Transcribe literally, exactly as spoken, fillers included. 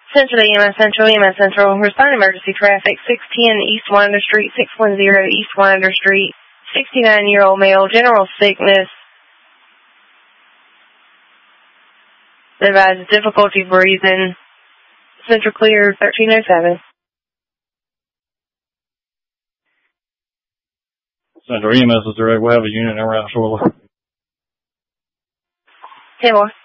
Central E M S Central, E M S Central. Respond emergency traffic, six ten East Winder Street, six ten East Winder Street. sixty-nine-year-old male, general sickness. Advised difficulty breathing. Central clear, thirteen oh seven. Central E M S is direct. We have a unit around Shoreline. ten more.